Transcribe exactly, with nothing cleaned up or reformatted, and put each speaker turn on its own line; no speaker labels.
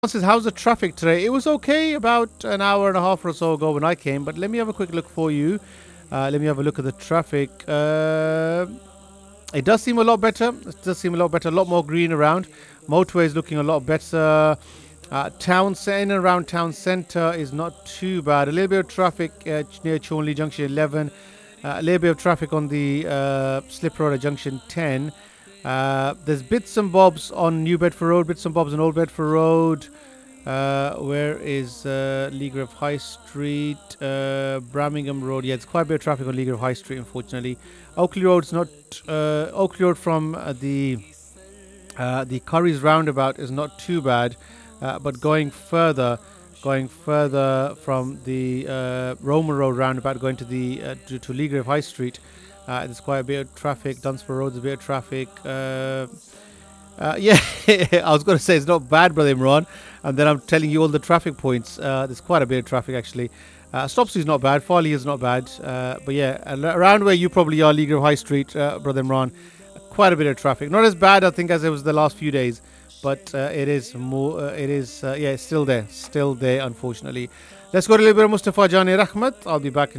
Says, how's the traffic today? It was okay about an hour and a half or so ago when I came, but let me have a quick look for you. Uh, let me have a look at the traffic. Uh, it does seem a lot better. It does seem a lot better. A lot more green around. Motorway is looking a lot better. Uh, town in and around town centre is not too bad. A little bit of traffic uh, near Chonli Junction eleven. Uh, a little bit of traffic on the uh, Slip Road at Junction ten. Uh, there's bits and bobs on New Bedford Road, bits and bobs on Old Bedford Road. Uh, where is uh, Lee Grove High Street? Uh, Birmingham Road. Yeah, it's quite a bit of traffic on Lee Grove High Street, unfortunately. Oakley Road's not. Uh, Oakley Road from uh, the uh, the Curry's roundabout is not too bad, uh, but going further, going further from the uh, Roman Road roundabout, going to the uh, to, to Lee Grove High Street. Uh, there's quite a bit of traffic. Dunsborough Road's a bit of traffic. Uh, uh, yeah, I was going to say it's not bad, Brother Imran. And then I'm telling you all the traffic points. Uh, there's quite a bit of traffic, actually. Uh, Stopsy is not bad. Farley is not bad. Uh, but yeah, around where you probably are, Lee Grove High Street, uh, Brother Imran, quite a bit of traffic. Not as bad, I think, as it was the last few days. But uh, it is more, uh, it is, uh, yeah, it's still there. Still there, unfortunately. Let's go to a little bit of Mustafa Jani Rahmat. I'll be back in